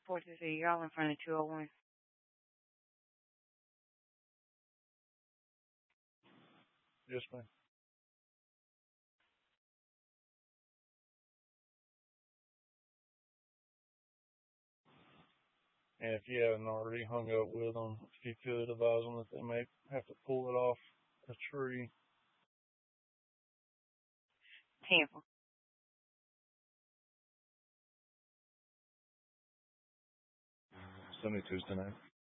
423, you're all in front of 201. Yes, ma'am. And if you haven't already hung up with them, if you could advise them that they may have to pull it off a tree. Tampa. 72's tonight.